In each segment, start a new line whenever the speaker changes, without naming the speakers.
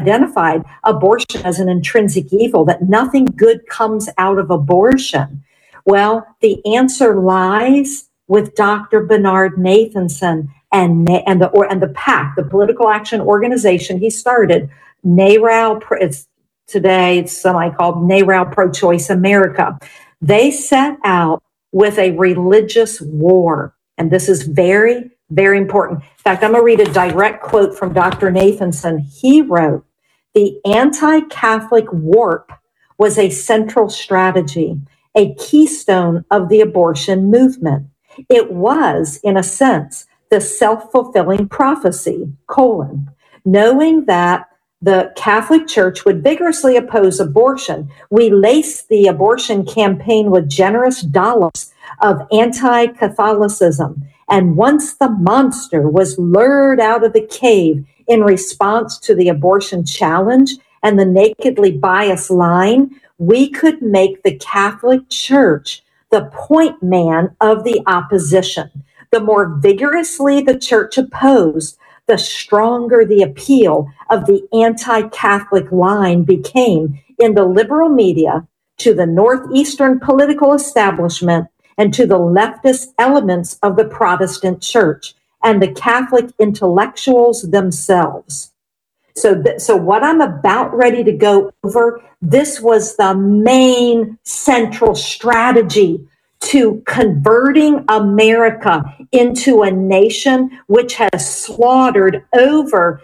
identified abortion as an intrinsic evil, that nothing good comes out of abortion. Well, the answer lies with Dr. Bernard Nathanson and the PAC, the political action organization he started, NARAL. Today it's semi-called NARAL Pro-Choice America. They set out with a religious war, and this is very, very important. In fact, I'm going to read a direct quote from Dr. Nathanson. He wrote, "The anti-Catholic warp was a central strategy, a keystone of the abortion movement. It was, in a sense, the self-fulfilling prophecy, knowing that the Catholic Church would vigorously oppose abortion. We laced the abortion campaign with generous dollars of anti-Catholicism. And once the monster was lured out of the cave in response to the abortion challenge and the nakedly biased line, we could make the Catholic Church the point man of the opposition. The more vigorously the church opposed, the stronger the appeal of the anti-Catholic line became in the liberal media, to the Northeastern political establishment, and to the leftist elements of the Protestant church and the Catholic intellectuals themselves." So what I'm about ready to go over, this was the main central strategy to converting America into a nation which has slaughtered over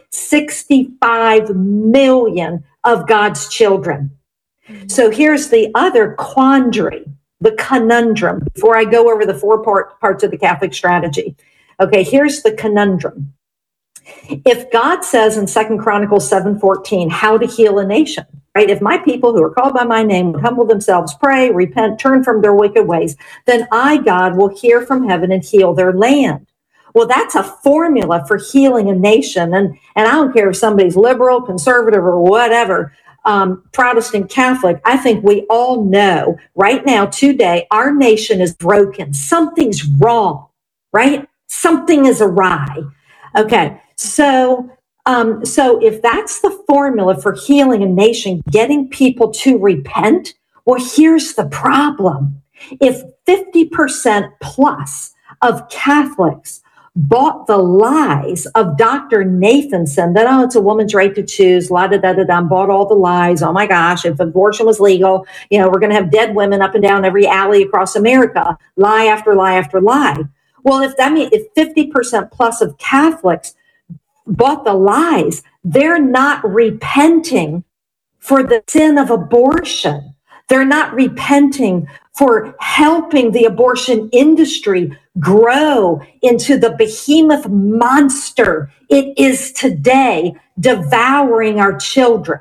65 million of God's children. So here's the other quandary, the conundrum, before I go over the four parts of the Catholic strategy. Okay, here's the conundrum. If God says in 2 Chronicles 7:14, how to heal a nation, right? If my people who are called by my name would humble themselves, pray, repent, turn from their wicked ways, then I, God, will hear from heaven and heal their land. Well, that's a formula for healing a nation. And I don't care if somebody's liberal, conservative, or whatever, Protestant, Catholic. I think we all know right now, today, our nation is broken. Something's wrong, right? Something is awry. Okay, so if that's the formula for healing a nation, getting people to repent, well, here's the problem. If 50% plus of Catholics bought the lies of Dr. Nathanson that, oh, it's a woman's right to choose, bought all the lies. Oh my gosh, if abortion was legal, we're going to have dead women up and down every alley across America, lie after lie after lie. Well, if 50% plus of Catholics bought the lies, they're not repenting for the sin of abortion. They're not repenting for helping the abortion industry grow into the behemoth monster it is today, devouring our children.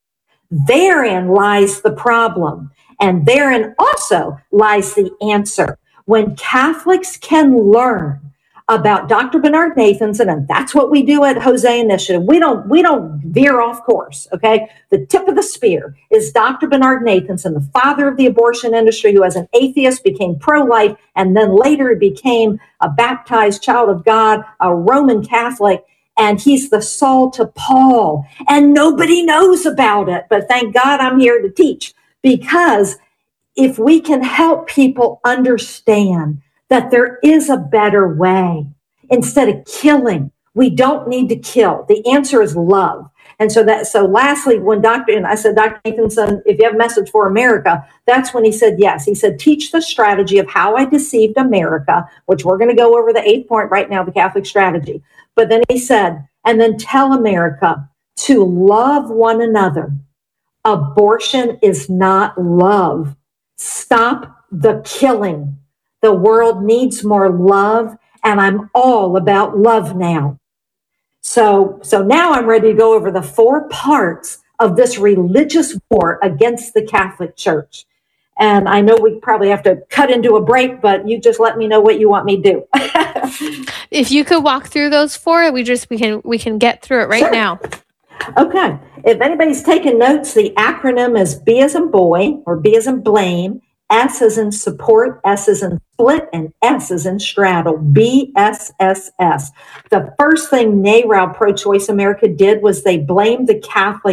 Therein lies the problem, and therein also lies the answer. When Catholics can learn about Dr. Bernard Nathanson, and that's what we do at Jose Initiative. We don't veer off course, okay? The tip of the spear is Dr. Bernard Nathanson, the father of the abortion industry, who as an atheist became pro-life, and then later became a baptized child of God, a Roman Catholic, and he's the Saul to Paul, and nobody knows about it, but thank God I'm here to teach, because if we can help people understand that there is a better way, instead of killing, we don't need to kill. The answer is love. And so lastly, I said, Dr. Nathanson, if you have a message for America, that's when he said yes. He said, teach the strategy of how I deceived America, which we're going to go over the 8th point right now, the Catholic strategy. But then he said, and then tell America to love one another. Abortion is not love. Stop the killing. The world needs more love, and I'm all about love now. So now I'm ready to go over the 4 parts of this religious war against the Catholic Church. And I know we probably have to cut into a break, but you just let me know what you want me to do.
If you could walk through those 4, we can get through it right now.
Okay. If anybody's taking notes, the acronym is B as in boy, or B as in blame, S as in support, S as in split, and S as in straddle, BSSS. The first thing NARAL Pro-Choice America did was they blamed the Catholic